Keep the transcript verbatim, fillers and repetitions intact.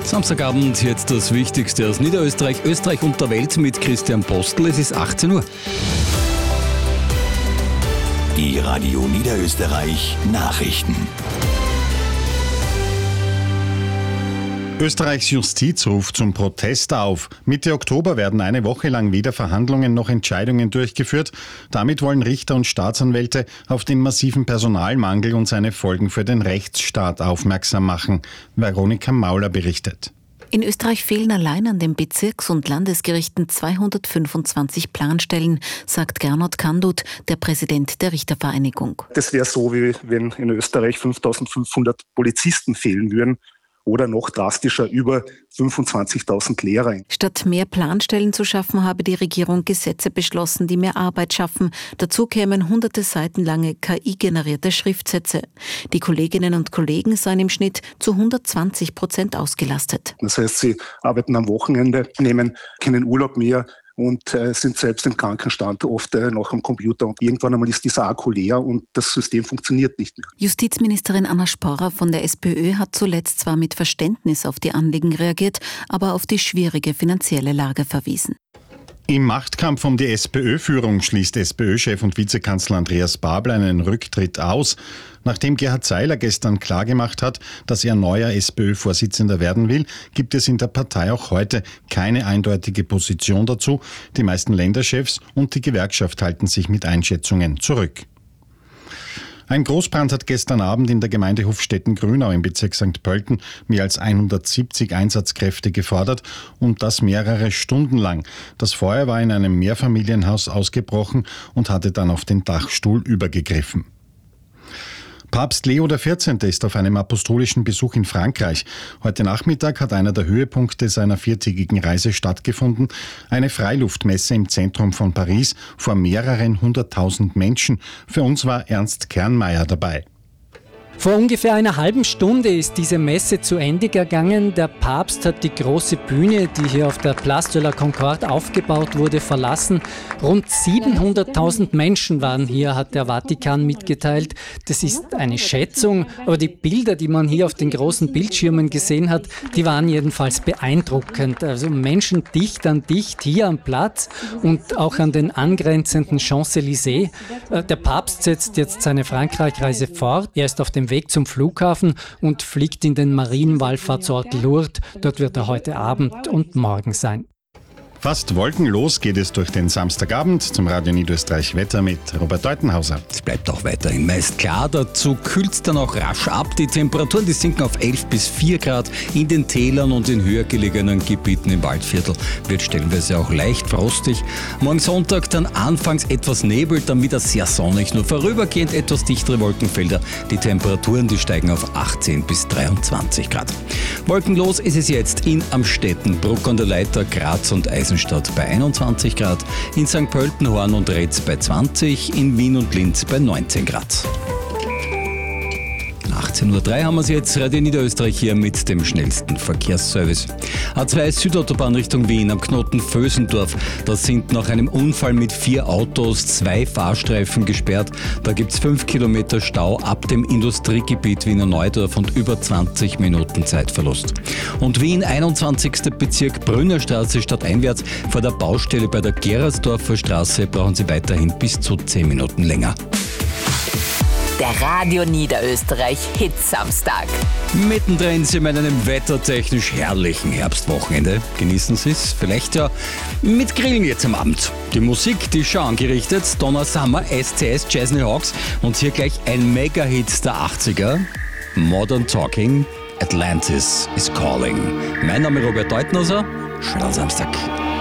Samstagabend, jetzt das Wichtigste aus Niederösterreich, Österreich und der Welt mit Christian Postel. Es ist achtzehn Uhr. Die Radio Niederösterreich Nachrichten. Österreichs Justiz ruft zum Protest auf. Mitte Oktober werden eine Woche lang weder Verhandlungen noch Entscheidungen durchgeführt. Damit wollen Richter und Staatsanwälte auf den massiven Personalmangel und seine Folgen für den Rechtsstaat aufmerksam machen. Veronika Mauler berichtet. In Österreich fehlen allein an den Bezirks- und Landesgerichten zweihundertfünfundzwanzig Planstellen, sagt Gernot Kandut, der Präsident der Richtervereinigung. Das wäre so, wie wenn in Österreich fünftausendfünfhundert Polizisten fehlen würden. Oder noch drastischer über fünfundzwanzigtausend Lehrer. Statt mehr Planstellen zu schaffen, habe die Regierung Gesetze beschlossen, die mehr Arbeit schaffen. Dazu kämen hunderte Seiten lange K I-generierte Schriftsätze. Die Kolleginnen und Kollegen seien im Schnitt zu hundertzwanzig Prozent ausgelastet. Das heißt, sie arbeiten am Wochenende, nehmen keinen Urlaub mehr und äh, sind selbst im Krankenstand oft äh, noch am Computer. Und irgendwann einmal ist dieser Akku leer und das System funktioniert nicht mehr. Justizministerin Anna Sporrer von der SPÖ hat zuletzt zwar mit Verständnis auf die Anliegen reagiert, aber auf die schwierige finanzielle Lage verwiesen. Im Machtkampf um die SPÖ-Führung schließt SPÖ-Chef und Vizekanzler Andreas Babler einen Rücktritt aus. Nachdem Gerhard Seiler gestern klargemacht hat, dass er neuer SPÖ-Vorsitzender werden will, gibt es in der Partei auch heute keine eindeutige Position dazu. Die meisten Länderchefs und die Gewerkschaft halten sich mit Einschätzungen zurück. Ein Großbrand hat gestern Abend in der Gemeinde Hofstetten-Grünau im Bezirk Sankt Pölten mehr als hundertsiebzig Einsatzkräfte gefordert und das mehrere Stunden lang. Das Feuer war in einem Mehrfamilienhaus ausgebrochen und hatte dann auf den Dachstuhl übergegriffen. Papst Leo der vierzehnte ist auf einem apostolischen Besuch in Frankreich. Heute Nachmittag hat einer der Höhepunkte seiner viertägigen Reise stattgefunden. Eine Freiluftmesse im Zentrum von Paris vor mehreren hunderttausend Menschen. Für uns war Ernst Kernmeier dabei. Vor ungefähr einer halben Stunde ist diese Messe zu Ende gegangen. Der Papst hat die große Bühne, die hier auf der Place de la Concorde aufgebaut wurde, verlassen. Rund siebenhunderttausend Menschen waren hier, hat der Vatikan mitgeteilt. Das ist eine Schätzung, aber die Bilder, die man hier auf den großen Bildschirmen gesehen hat, die waren jedenfalls beeindruckend. Also Menschen dicht an dicht hier am Platz und auch an den angrenzenden Champs-Élysées. Der Papst setzt jetzt seine Frankreich-Reise fort. Er ist auf dem Weg zum Flughafen und fliegt in den Marienwallfahrtsort Lourdes. Dort wird er heute Abend und morgen sein. Fast wolkenlos geht es durch den Samstagabend zum Radio Niederösterreich Wetter mit Robert Deutenhauser. Es bleibt auch weiterhin meist klar, dazu kühlt es dann auch rasch ab. Die Temperaturen, die sinken auf elf bis vier Grad. In den Tälern und in höher gelegenen Gebieten im Waldviertel wird stellenweise auch leicht frostig. Morgen Sonntag dann anfangs etwas Nebel, dann wieder sehr sonnig, nur vorübergehend etwas dichtere Wolkenfelder. Die Temperaturen, die steigen auf achtzehn bis dreiundzwanzig Grad. Wolkenlos ist es jetzt in Amstetten, Bruck an der Leiter, Graz und Eisenstadt bei einundzwanzig Grad, in Sankt Pölten, Horn und Retz bei zwanzig, in Wien und Linz bei neunzehn Grad. achtzehn Uhr drei haben wir es jetzt, Radio Niederösterreich hier mit dem schnellsten Verkehrsservice. A zwei Südautobahn Richtung Wien am Knoten Vösendorf. Da sind nach einem Unfall mit vier Autos zwei Fahrstreifen gesperrt. Da gibt es fünf Kilometer Stau ab dem Industriegebiet Wiener Neudorf und über zwanzig Minuten Zeitverlust. Und Wien, einundzwanzigster Bezirk, Brünnerstraße stadteinwärts vor der Baustelle bei der Gerasdorfer Straße brauchen Sie weiterhin bis zu zehn Minuten länger. Der Radio Niederösterreich Hit-Samstag. Mittendrin sind wir in einem wettertechnisch herrlichen Herbstwochenende. Genießen Sie es, vielleicht ja mit Grillen jetzt am Abend. Die Musik, die ist schon angerichtet. Donna Summer, S C S, Chesney Hawks und hier gleich ein Mega-Hit der achtziger. Modern Talking, Atlantis is Calling. Mein Name ist Robert Deutenhauser. Schönen Samstag.